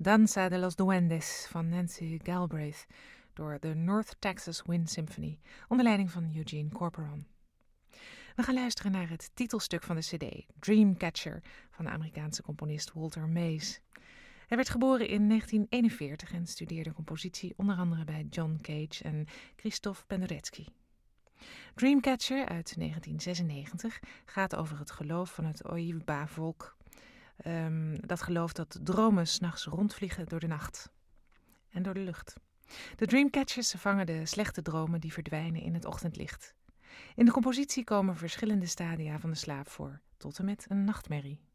Danza de los Duendes van Nancy Galbraith door de North Texas Wind Symphony onder leiding van Eugene Corporon. We gaan luisteren naar het titelstuk van de cd, Dreamcatcher, van de Amerikaanse componist Walter Mays. Hij werd geboren in 1941 en studeerde compositie onder andere bij John Cage en Krzysztof Penderecki. Dreamcatcher uit 1996 gaat over het geloof van het Ojibwa-volk. Dat gelooft dat dromen 's nachts rondvliegen door de nacht en door de lucht. De Dreamcatchers vangen de slechte dromen die verdwijnen in het ochtendlicht. In de compositie komen verschillende stadia van de slaap voor, tot en met een nachtmerrie.